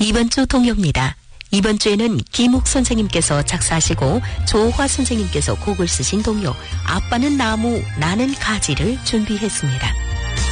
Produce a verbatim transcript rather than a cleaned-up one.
이번 주 동요입니다. 이번 주에는 김욱 선생님께서 작사하시고 조화 선생님께서 곡을 쓰신 동요 아빠는 나무 나는 가지를 준비했습니다.